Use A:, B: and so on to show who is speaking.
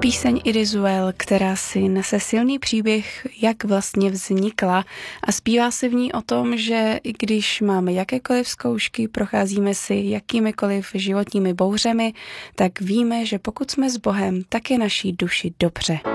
A: Píseň Irizuel, která si nese silný příběh, jak vlastně vznikla, a zpívá se v ní o tom, že i když máme jakékoliv zkoušky, procházíme si jakýmikoliv životními bouřemi, tak víme, že pokud jsme s Bohem, tak je naší duši dobře.